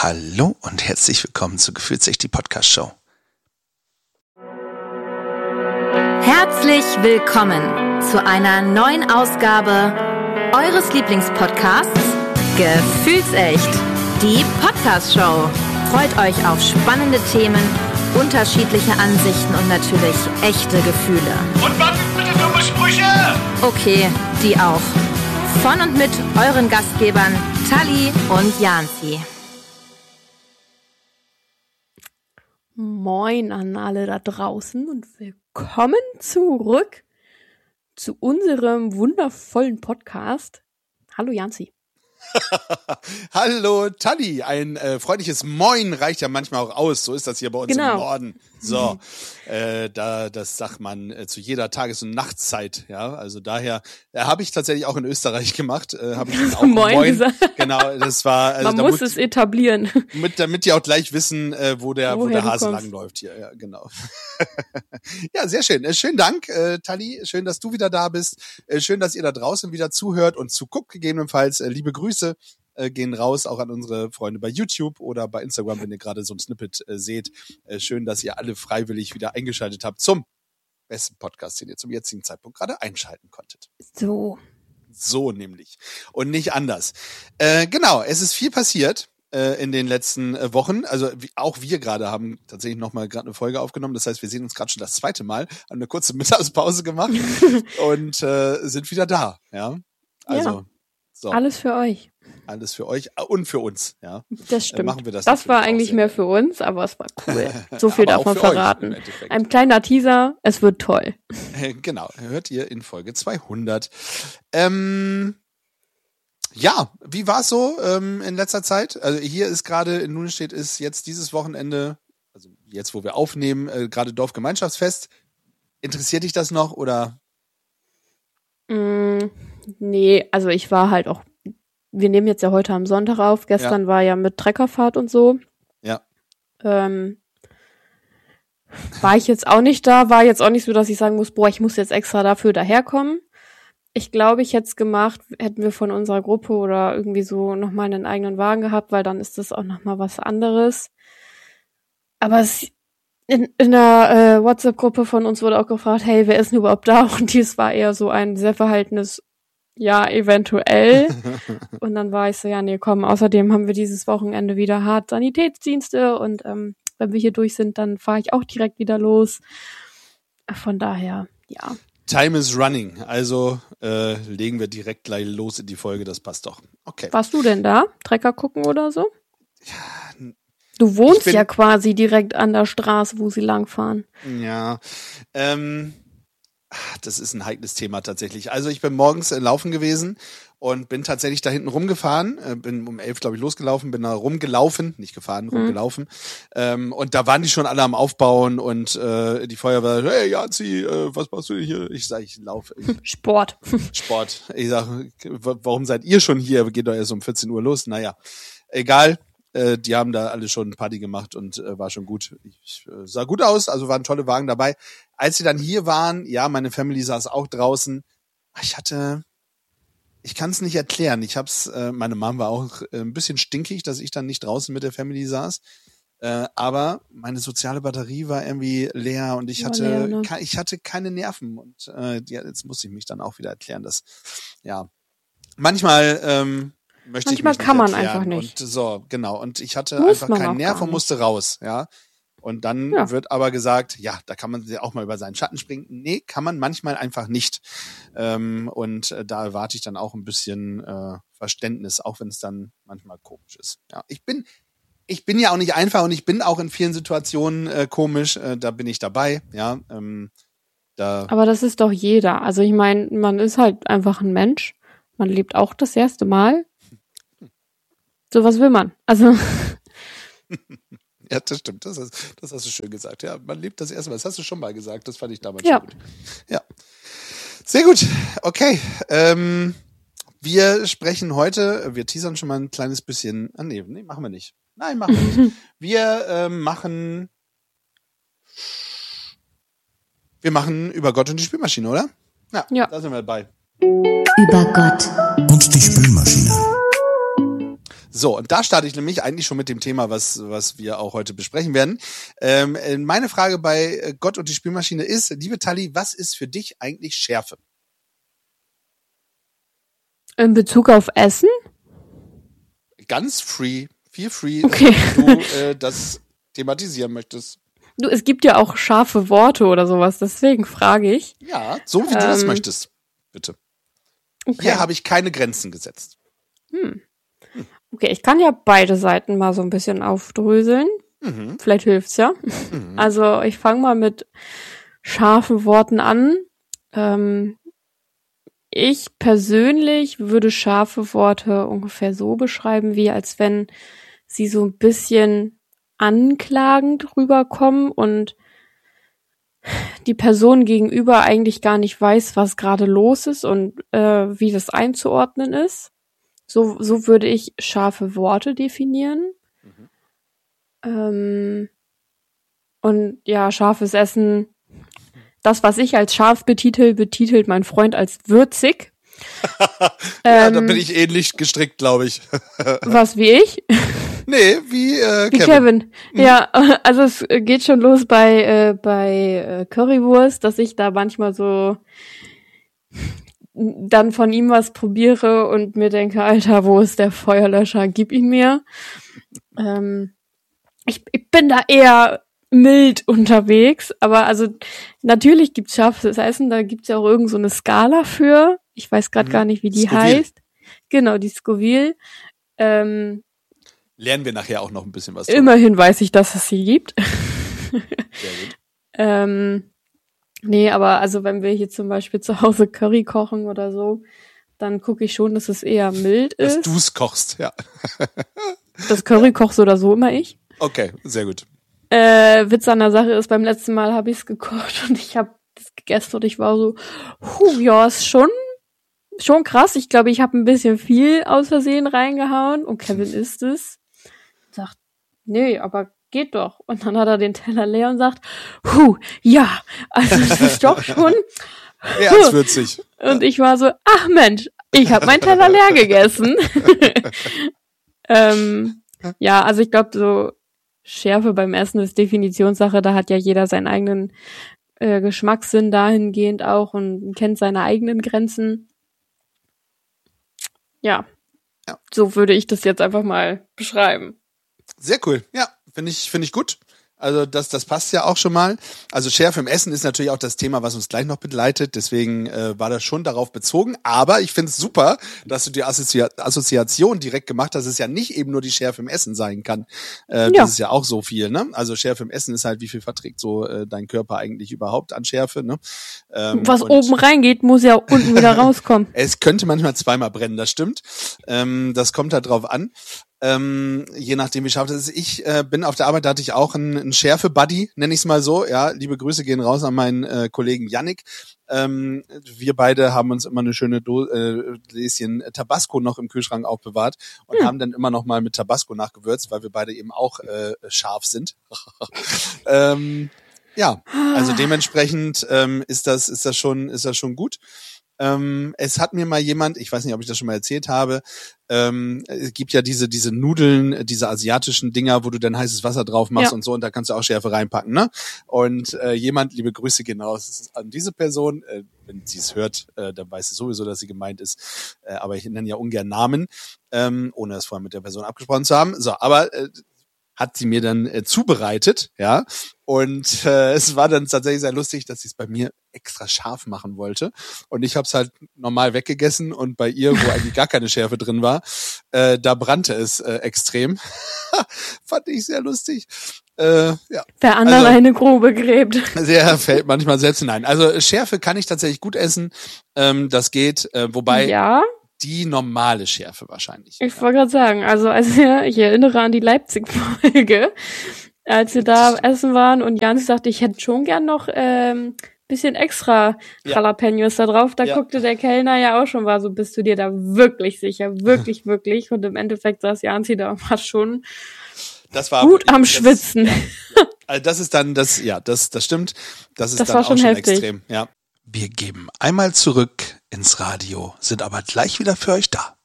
Hallo und herzlich willkommen zu Gefühlsecht, die Podcast-Show. Herzlich willkommen zu einer neuen Ausgabe eures Lieblingspodcasts Gefühlsecht, die Podcast-Show. Freut euch auf spannende Themen, unterschiedliche Ansichten und natürlich echte Gefühle. Und was ist mit den dummen Sprüche? Okay, die auch. Von und mit euren Gastgebern Tali und Janzi. Moin an alle da draußen und willkommen zurück zu unserem wundervollen Podcast. Hallo Janzi. Hallo Tali, ein freundliches Moin reicht ja manchmal auch aus, so ist das hier bei uns im Norden. So, das sagt man zu jeder Tages- und Nachtzeit, ja, also daher habe ich tatsächlich auch in Österreich gemacht, habe ich auch Moin gesagt. Genau, das war, also man muss es etablieren. Damit die auch gleich wissen, wo der Hase langläuft hier, ja, genau. Ja, sehr schön. Schönen Dank, Tali, schön, dass du wieder da bist, schön, dass ihr da draußen wieder zuhört und zuguckt gegebenenfalls, liebe Grüße gehen raus, auch an unsere Freunde bei YouTube oder bei Instagram, wenn ihr gerade so ein Snippet seht. Schön, dass ihr alle freiwillig wieder eingeschaltet habt zum besten Podcast, den ihr zum jetzigen Zeitpunkt gerade einschalten konntet. So nämlich. Und nicht anders. Genau, es ist viel passiert in den letzten Wochen. Also auch wir gerade haben tatsächlich nochmal gerade eine Folge aufgenommen. Das heißt, wir sehen uns gerade schon das zweite Mal, haben eine kurze Mittagspause gemacht und sind wieder da. Ja, also ja. So. Alles für euch. Alles für euch und für uns, ja. Das stimmt. Machen wir das war eigentlich mehr für uns, aber es war cool. So viel darf man verraten. Ein kleiner Teaser, es wird toll. Genau, hört ihr in Folge 200. Ja, wie war's so in letzter Zeit? Also hier ist gerade in Nunestedt ist jetzt dieses Wochenende, also jetzt wo wir aufnehmen, gerade Dorfgemeinschaftsfest. Interessiert dich das noch oder? Nee, also ich war halt auch, wir nehmen jetzt ja heute am Sonntag auf, gestern war ja mit Treckerfahrt und so. Ja. War ich jetzt auch nicht da, war jetzt auch nicht so, dass ich sagen muss, boah, ich muss jetzt extra dafür daherkommen. Ich glaube, ich hätte es gemacht, hätten wir von unserer Gruppe oder irgendwie so nochmal einen eigenen Wagen gehabt, weil dann ist das auch nochmal was anderes. Aber in der WhatsApp-Gruppe von uns wurde auch gefragt, hey, wer ist denn überhaupt da? Und dies war eher so ein sehr verhaltenes, ja, eventuell. Und dann war ich so, ja, nee, komm, außerdem haben wir dieses Wochenende wieder hart Sanitätsdienste und wenn wir hier durch sind, dann fahre ich auch direkt wieder los. Von daher, ja. Time is running, also legen wir direkt gleich los in die Folge, das passt doch. Okay. Warst du denn da? Trecker gucken oder so? Ja, du wohnst ja quasi direkt an der Straße, wo sie langfahren. Ja, das ist ein heikles Thema tatsächlich. Also ich bin morgens laufen gewesen und bin tatsächlich da hinten rumgefahren, bin um 11, glaube ich, losgelaufen, bin da rumgelaufen, nicht gefahren, rumgelaufen. Und da waren die schon alle am Aufbauen und die Feuerwehr, hey Janzi, was machst du denn hier? Ich sage, ich laufe. Sport. Ich sage, warum seid ihr schon hier? Geht doch erst um 14 Uhr los. Naja, egal. Die haben da alle schon Party gemacht und war schon gut. Ich sah gut aus, also waren tolle Wagen dabei. Als sie dann hier waren, ja, meine Family saß auch draußen. Ich kann es nicht erklären. Meine Mom war auch ein bisschen stinkig, dass ich dann nicht draußen mit der Family saß. Aber meine soziale Batterie war irgendwie leer und ich hatte keine Nerven. Und jetzt muss ich mich dann auch wieder erklären, dass, ja, manchmal kann man einfach nicht. Und so, genau. Und ich hatte einfach keinen Nerv und musste raus, ja. Und dann wird aber gesagt, ja, da kann man auch mal über seinen Schatten springen. Nee, kann man manchmal einfach nicht. Und da erwarte ich dann auch ein bisschen Verständnis, auch wenn es dann manchmal komisch ist. Ja, ich bin ja auch nicht einfach und ich bin auch in vielen Situationen komisch. Da bin ich dabei, ja. Aber das ist doch jeder. Also ich meine, man ist halt einfach ein Mensch. Man lebt auch das erste Mal. So was will man. Also ja, das stimmt. Das hast du schön gesagt. Ja, man lebt das erste Mal. Das hast du schon mal gesagt. Das fand ich damals schon gut. Ja. Sehr gut. Okay. Wir sprechen heute, wir teasern schon mal ein kleines bisschen. Nee, machen wir nicht. Nein, machen wir nicht. Wir machen über Gott und die Spülmaschine, oder? Ja. Da sind wir dabei. Über Gott und die Spülmaschine. So, und da starte ich nämlich eigentlich schon mit dem Thema, was wir auch heute besprechen werden. Meine Frage bei Gott und die Spülmaschine ist, liebe Tali, was ist für dich eigentlich Schärfe? In Bezug auf Essen? Ganz free, feel free, okay. Wenn du das thematisieren möchtest. Du, es gibt ja auch scharfe Worte oder sowas, deswegen frage ich. Ja, so wie du das möchtest, bitte. Okay. Hier habe ich keine Grenzen gesetzt. Okay, ich kann ja beide Seiten mal so ein bisschen aufdröseln. Vielleicht hilft's ja. Also ich fange mal mit scharfen Worten an. Ich persönlich würde scharfe Worte ungefähr so beschreiben, wie als wenn sie so ein bisschen anklagend rüberkommen und die Person gegenüber eigentlich gar nicht weiß, was gerade los ist und wie das einzuordnen ist. So würde ich scharfe Worte definieren. Und ja, scharfes Essen, das, was ich als scharf betitelt mein Freund als würzig. Ja, da bin ich ähnlich gestrickt, glaube ich. Was, wie ich? Nee, wie Kevin. Ja, also es geht schon los bei Currywurst, dass ich da manchmal so dann von ihm was probiere und mir denke, Alter, wo ist der Feuerlöscher? Gib ihn mir. Ich bin da eher mild unterwegs, aber also natürlich gibt's scharfes Essen, da gibt's ja auch irgend so eine Skala für. Ich weiß gerade gar nicht, wie die Scoville heißt. Genau, die Scoville. Lernen wir nachher auch noch ein bisschen was drüber. Immerhin weiß ich, dass es sie gibt. Sehr gut. Nee, aber also wenn wir hier zum Beispiel zu Hause Curry kochen oder so, dann gucke ich schon, dass es eher mild ist. Dass du's kochst, ja. Das Curry kochst oder so immer ich. Okay, sehr gut. Witz an der Sache ist, beim letzten Mal habe ich es gekocht und ich habe das gegessen und ich war so, ja, ist schon krass. Ich glaube, ich habe ein bisschen viel aus Versehen reingehauen und Kevin isst es. Sagt, nee, aber geht doch. Und dann hat er den Teller leer und sagt, ja, also es ist doch schon mehr als würzig. Und ich war so, ach Mensch, ich habe meinen Teller leer gegessen. Ja, also ich glaube, so Schärfe beim Essen ist Definitionssache. Da hat ja jeder seinen eigenen Geschmackssinn dahingehend auch und kennt seine eigenen Grenzen. Ja, so würde ich das jetzt einfach mal beschreiben. Sehr cool. Ja, finde ich gut. Also das passt ja auch schon mal. Also Schärfe im Essen ist natürlich auch das Thema, was uns gleich noch begleitet. Deswegen war das schon darauf bezogen. Aber ich finde es super, dass du die Assoziation direkt gemacht hast, dass es ja nicht eben nur die Schärfe im Essen sein kann. Das ist ja auch so viel, ne? Also Schärfe im Essen ist halt, wie viel verträgt so dein Körper eigentlich überhaupt an Schärfe, ne? Was oben reingeht, muss ja unten wieder rauskommen. Es könnte manchmal zweimal brennen, das stimmt. Das kommt halt drauf an. Je nachdem, wie scharf das ist. Ich bin auf der Arbeit, da hatte ich auch einen Schärfe-Buddy, nenne ich es mal so. Ja, liebe Grüße gehen raus an meinen Kollegen Yannick. Wir beide haben uns immer eine schöne Gläschen Tabasco noch im Kühlschrank aufbewahrt und haben dann immer noch mal mit Tabasco nachgewürzt, weil wir beide eben auch scharf sind. Ja, also dementsprechend ist das schon gut. Es hat mir mal jemand, ich weiß nicht, ob ich das schon mal erzählt habe, es gibt ja diese Nudeln, diese asiatischen Dinger, wo du dann heißes Wasser drauf machst und so, und da kannst du auch Schärfe reinpacken, ne? Und jemand, liebe Grüße gehen raus an diese Person, wenn sie es hört, dann weiß sie sowieso, dass sie gemeint ist, aber ich nenne ja ungern Namen, ohne es vorher mit der Person abgesprochen zu haben. So, aber hat sie mir dann zubereitet, ja, und es war dann tatsächlich sehr lustig, dass sie es bei mir extra scharf machen wollte und ich habe es halt normal weggegessen und bei ihr, wo eigentlich gar keine Schärfe drin war, da brannte es extrem. Fand ich sehr lustig. Ja. Der andere eine Grube gräbt. Der fällt manchmal selbst hinein. Also Schärfe kann ich tatsächlich gut essen, das geht, wobei... Ja? Die normale Schärfe wahrscheinlich. Ich wollte gerade sagen, also ich erinnere an die Leipzig-Folge, als wir da essen waren und Jans sagte, ich hätte schon gern noch bisschen extra Jalapenos da drauf. Da guckte der Kellner ja auch schon, war so, bist du dir da wirklich sicher? Wirklich, wirklich? Und im Endeffekt saß Janzi da und war schon gut am Schwitzen. Also das ist dann, das stimmt. Das ist dann auch schon extrem. Ja. Wir geben einmal zurück ins Radio, sind aber gleich wieder für euch da.